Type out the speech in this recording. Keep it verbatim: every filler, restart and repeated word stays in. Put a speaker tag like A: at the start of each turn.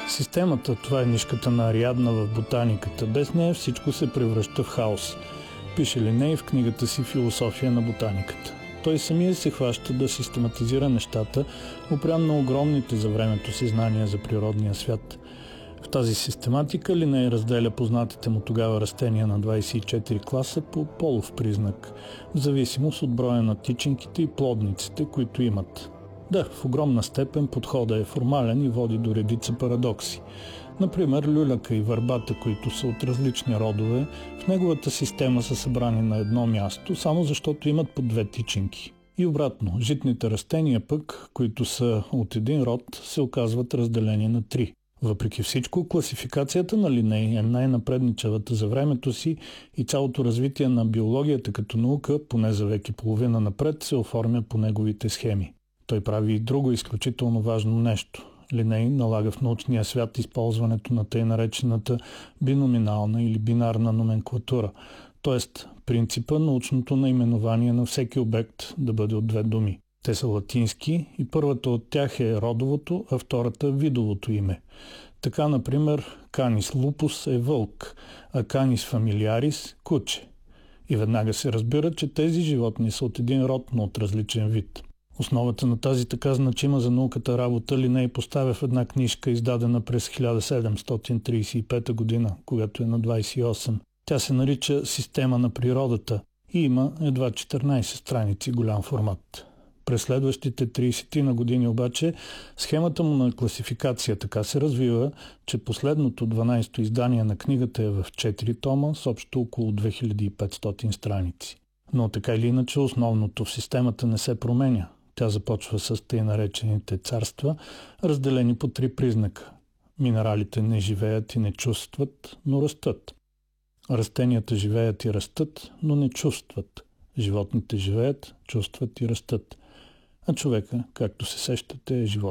A: Системата, това е нишката на Ариадна в ботаниката. Без нея всичко се превръща в хаос. Пише Линей в книгата си «Философия на ботаниката». Той самия се хваща да систематизира нещата, опрян на огромните за времето си знания за природния свят. В тази систематика Линей разделя познатите му тогава растения на двадесет и четири класа по полов признак, в зависимост от броя на тичинките и плодниците, които имат. Да, в огромна степен подходът е формален и води до редица парадокси. Например, люляка и върбата, които са от различни родове, в неговата система са събрани на едно място, само защото имат по две тичинки. И обратно, житните растения пък, които са от един род, се оказват разделени на три. Въпреки всичко, класификацията на Линей е най-напредничавата за времето си и цялото развитие на биологията като наука, поне за век и половина напред, се оформя по неговите схеми. Той прави и друго изключително важно нещо. Линей налага в научния свят използването на тъй наречената биноминална или бинарна номенклатура, т.е. принципа научното наименование на всеки обект да бъде от две думи. Те са латински и първата от тях е родовото, а втората видовото име. Така, например, Canis lupus е вълк, а Canis familiaris – куче. И веднага се разбира, че тези животни са от един род, но от различен вид. Основата на тази така значима за науката работа Линей поставя в една книжка, издадена през хиляда седемстотин тридесет и пета година, когато е на двадесет и осем. Тя се нарича «Система на природата» и има едва четиринадесет страници голям формат. През следващите тридесет на години обаче схемата му на класификация така се развива, че последното дванадесето издание на книгата е в четири тома с общо около две хиляди и петстотин страници. Но така или иначе основното в системата не се променя. Тя започва с тъй наречените царства, разделени по три признака. Минералите не живеят и не чувстват, но растат. Растенията живеят и растат, но не чувстват. Животните живеят, чувстват и растат. А човека, както се сещате, е живот.